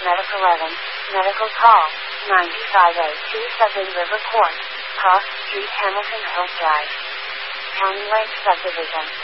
Medical 11, Medical Call, 95827 River Court, Cross Street, Hamilton Hills Drive, County Lake Subdivision.